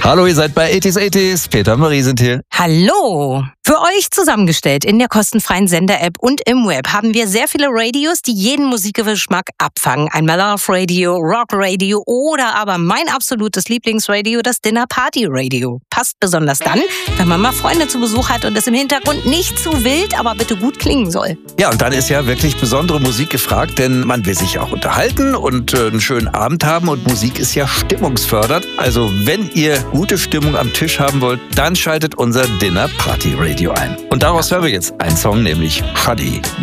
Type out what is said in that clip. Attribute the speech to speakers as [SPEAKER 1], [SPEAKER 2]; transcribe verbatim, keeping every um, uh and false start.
[SPEAKER 1] Hallo, ihr seid bei achtziger achtziger. Peter und Marie sind hier.
[SPEAKER 2] Hallo! Für euch zusammengestellt in der kostenfreien Sender-App und im Web haben wir sehr viele Radios, die jeden Musikgeschmack abfangen. Einmal Love Radio, Rock Radio oder aber mein absolutes Lieblingsradio, das Dinner Party Radio. Passt besonders dann, wenn man mal Freunde zu Besuch hat und es im Hintergrund nicht zu wild, aber bitte gut klingen soll.
[SPEAKER 1] Ja, und dann ist ja wirklich besondere Musik gefragt, denn man will sich auch unterhalten und äh, einen schönen Abend haben und Musik ist ja stimmungsfördernd. Also wenn ihr gute Stimmung am Tisch haben wollt, dann schaltet unser Dinner Party Radio ein. Und daraus hören wir jetzt einen Song, nämlich Shadi.